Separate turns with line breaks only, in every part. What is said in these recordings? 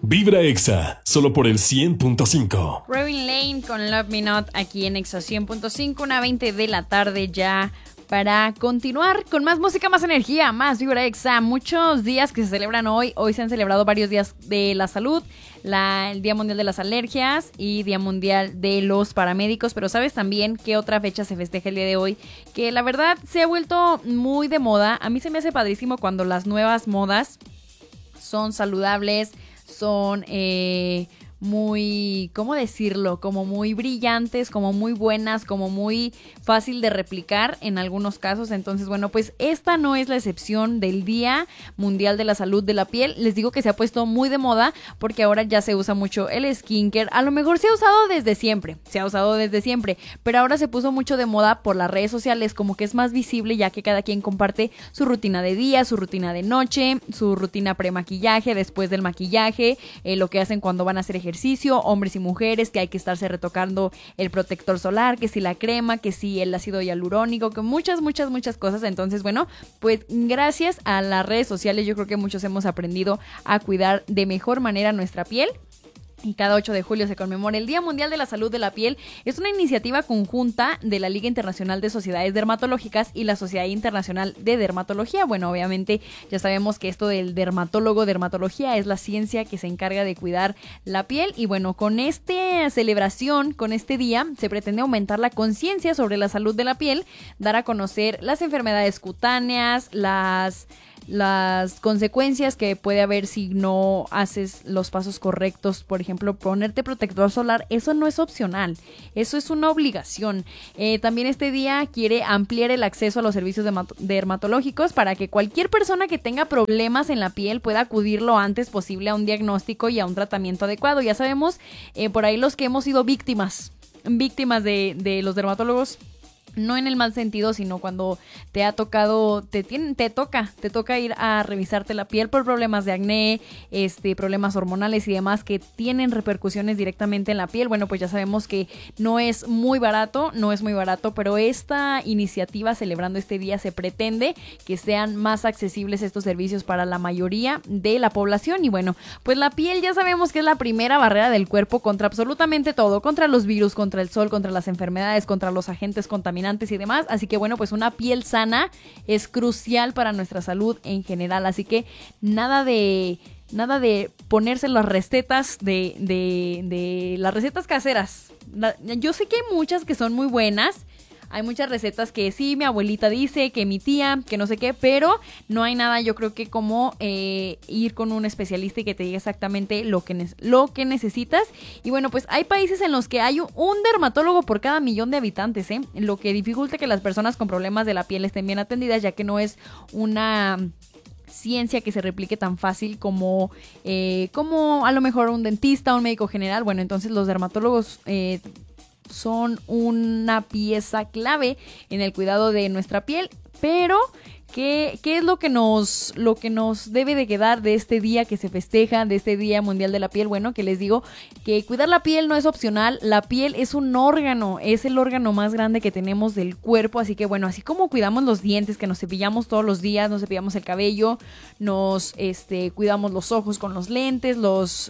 Vibra Exa, solo por el 100.5.
Robin Lane con Love Me Not aquí en Exa 100.5, 1:20 de la tarde ya. Para continuar con más música, más energía, más Vibra Exa. Muchos días que se celebran hoy. Hoy se han celebrado varios días de la salud. El Día Mundial de las Alergias y Día Mundial de los Paramédicos. Pero ¿sabes también qué otra fecha se festeja el día de hoy? Que la verdad se ha vuelto muy de moda. A mí se me hace padrísimo cuando las nuevas modas son saludables, son muy, ¿cómo decirlo? Como muy brillantes, como muy buenas, como muy fácil de replicar en algunos casos. Entonces, bueno, pues esta no es la excepción del Día Mundial de la Salud de la Piel. Les digo que se ha puesto muy de moda porque ahora ya se usa mucho el skincare. A lo mejor se ha usado desde siempre, pero ahora se puso mucho de moda por las redes sociales, como que es más visible ya que cada quien comparte su rutina de día, su rutina de noche, su rutina premaquillaje, después del maquillaje, lo que hacen cuando van a hacer ejercicio, hombres y mujeres, que hay que estarse retocando el protector solar, que si la crema, que si el ácido hialurónico, que muchas cosas. Entonces, bueno, pues gracias a las redes sociales yo creo que muchos hemos aprendido a cuidar de mejor manera nuestra piel. Y cada 8 de julio se conmemora el Día Mundial de la Salud de la Piel. Es una iniciativa conjunta de la Liga Internacional de Sociedades Dermatológicas y la Sociedad Internacional de Dermatología. Bueno, obviamente ya sabemos que esto del dermatología es la ciencia que se encarga de cuidar la piel. Y bueno, con esta celebración, con este día, se pretende aumentar la conciencia sobre la salud de la piel, dar a conocer las enfermedades cutáneas, las consecuencias que puede haber si no haces los pasos correctos. Por ejemplo, ponerte protector solar, eso no es opcional, eso es una obligación. También este día quiere ampliar el acceso a los servicios dermatológicos para que cualquier persona que tenga problemas en la piel pueda acudir lo antes posible a un diagnóstico y a un tratamiento adecuado. Ya sabemos, por ahí los que hemos sido víctimas de los dermatólogos, no en el mal sentido, sino cuando te ha tocado, te toca ir a revisarte la piel por problemas de acné, problemas hormonales y demás que tienen repercusiones directamente en la piel. Bueno, pues ya sabemos que no es muy barato, pero esta iniciativa celebrando este día se pretende que sean más accesibles estos servicios para la mayoría de la población. Y bueno, pues la piel ya sabemos que es la primera barrera del cuerpo contra absolutamente todo, contra los virus, contra el sol, contra las enfermedades, contra los agentes contaminantes y demás. Así que bueno, pues una piel sana es crucial para nuestra salud en general. Así que nada de ponerse las recetas de las recetas caseras. Yo sé que hay muchas que son muy buenas. Hay muchas recetas que sí, mi abuelita dice, que mi tía, que no sé qué, pero no hay nada, yo creo que como ir con un especialista y que te diga exactamente lo que necesitas. Y bueno, pues hay países en los que hay un dermatólogo por cada 1,000,000 de habitantes, lo que dificulta que las personas con problemas de la piel estén bien atendidas, ya que no es una ciencia que se replique tan fácil como a lo mejor un dentista, un médico general. Bueno, entonces los dermatólogos son una pieza clave en el cuidado de nuestra piel, pero ¿qué es lo que nos debe de quedar de este día que se festeja, de este Día Mundial de la Piel? Bueno, que les digo que cuidar la piel no es opcional. La piel es un órgano, es el órgano más grande que tenemos del cuerpo, así que bueno, así como cuidamos los dientes, que nos cepillamos todos los días, nos cepillamos el cabello, nos cuidamos los ojos con los lentes, los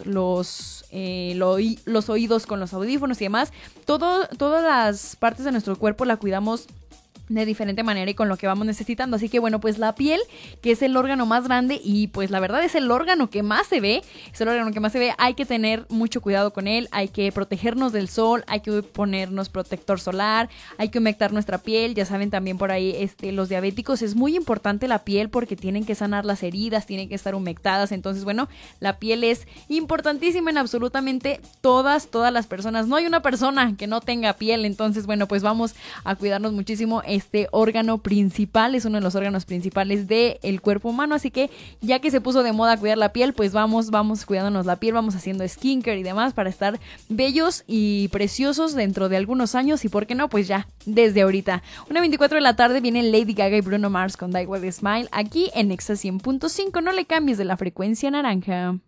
oídos con los audífonos y demás, todas las partes de nuestro cuerpo la cuidamos de diferente manera y con lo que vamos necesitando. Así que bueno, pues la piel, que es el órgano más grande y pues la verdad es el órgano que más se ve, hay que tener mucho cuidado con él, hay que protegernos del sol, hay que ponernos protector solar, hay que humectar nuestra piel. Ya saben también por ahí los diabéticos, es muy importante la piel porque tienen que sanar las heridas, tienen que estar humectadas. Entonces bueno, la piel es importantísima en absolutamente todas las personas. No hay una persona que no tenga piel. Entonces bueno, pues vamos a cuidarnos muchísimo. Este órgano principal es uno de los órganos principales del cuerpo humano, así que ya que se puso de moda cuidar la piel, pues vamos cuidándonos la piel, vamos haciendo skincare y demás para estar bellos y preciosos dentro de algunos años y por qué no, pues ya desde ahorita. 1:24 de la tarde vienen Lady Gaga y Bruno Mars con Die With a Smile aquí en Exa 100.5. No le cambies de la frecuencia naranja.